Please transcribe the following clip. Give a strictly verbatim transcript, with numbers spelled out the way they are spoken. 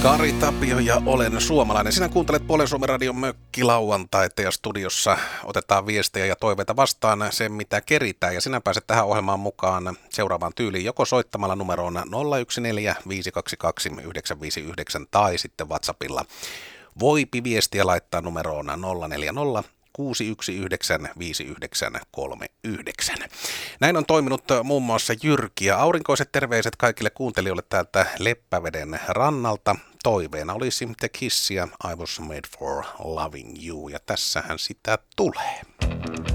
Kari Tapio ja olen suomalainen. Sinä kuuntelet Puolen Suomen radion mökkilauantaita ja studiossa otetaan viestejä ja toiveita vastaan sen, mitä keritään. Ja sinä pääset tähän ohjelmaan mukaan seuraavaan tyyliin joko soittamalla numeroon nolla yksi neljä viisi kaksi kaksi yhdeksän viisi yhdeksän tai sitten WhatsAppilla. Voipi viestiä laittaa numeroon nolla neljä nolla kuusi yksi yhdeksän viisi yhdeksän kolme yhdeksän. Näin on toiminut muun muassa Jyrki ja aurinkoiset terveiset kaikille kuuntelijoille täältä Leppäveden rannalta. Toiveena olisi The Kiss ja I Was Made for Loving You ja tässähän sitä tulee.